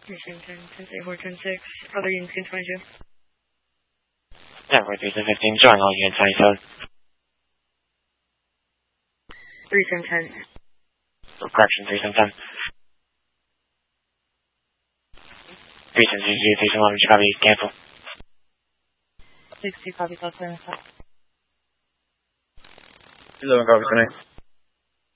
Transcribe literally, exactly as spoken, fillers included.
Houston ten, ten four, ten six, other units can twenty-two. Denver three seven fifteen, showing all units twenty-seven. three seven ten. Correction, three seven ten. three seven zero zero, three seven one, copy, cancel. six two, copy, call seven five. eleven, copy, connect.